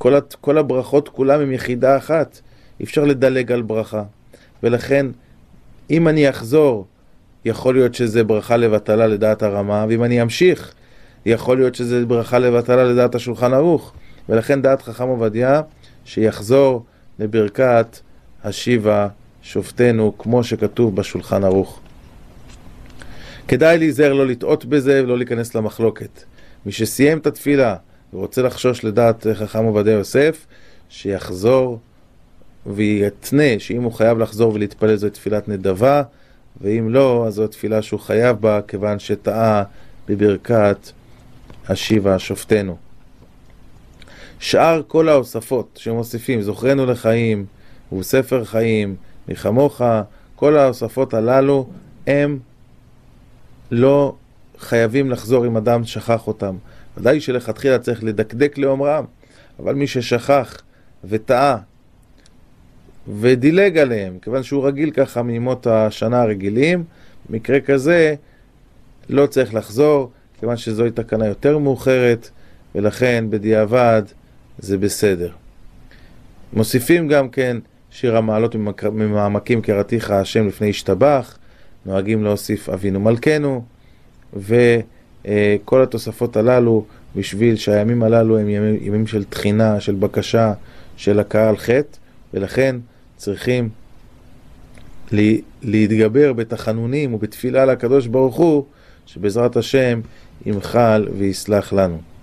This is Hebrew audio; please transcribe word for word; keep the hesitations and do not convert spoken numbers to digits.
כל, כל הברכות כולם הם יחידה אחת, אי אפשר לדלג על ברכה. ולכן, אם אני אחזור, יכול להיות שזה ברכה לבטלה לדעת הרמה, ואם אני אמשיך, יכול להיות שזה ברכה לבטלה לדעת השולחן ערוך. ולכן דעת חכם עובדיה, שיחזור לברכת השיבה שופטנו, כמו שכתוב בשולחן ערוך. כדאי להיזהר לא לטעות בזה ולא להיכנס למחלוקת. מי שסיים את התפילה ורוצה לחשוש לדעת חכם עובדיה יוסף, שיחזור ויתנה שאם הוא חייב לחזור ולהתפלל זו תפילת נדבה, ואם לא, אז זו תפילה שהוא חייב בה, כיוון שטעה בברכת השיבה שופטנו. שאר כל ההוספות שמוסיפים, זוכרנו לחיים, וספר חיים, מחמוך, כל ההוספות הללו הם לא חייבים לחזור אם אדם שכח אותם. ודאי שלכתחילה צריך לדקדק לאומרם, אבל מי ששכח וטעה ודילג עליהם, כיוון שהוא רגיל ככה מימות השנה הרגילים, במקרה כזה לא צריך לחזור, כיוון שזוהי תקנה יותר מאוחרת, ולכן בדיעבד זה בסדר. מוסיפים גם כן שיר המעלות ממעמקים קראתיך השם לפני השתבח, נוהגים להוסיף אבינו מלכנו, וכל התוספות הללו בשביל שהימים הללו הם ימים, ימים של תחינה, של בקשה, של הכאה על חטא, ולכן צריכים להתגבר בתחנונים ובתפילה לקדוש ברוך הוא, שבעזרת השם ימחל ויסלח לנו.